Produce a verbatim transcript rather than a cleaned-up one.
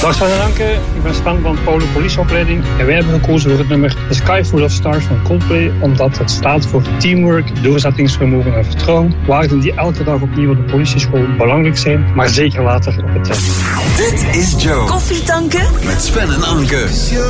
Dag Sven en Anke, ik ben Sven van Polo Politieopleiding en wij hebben gekozen voor het nummer The Sky Full of Stars van Coldplay, omdat het staat voor teamwork, doorzettingsvermogen en vertrouwen, waarden die elke dag opnieuw op de politieschool belangrijk zijn, maar zeker later op het test. Dit is Joe. Koffie tanken met Sven en Anke.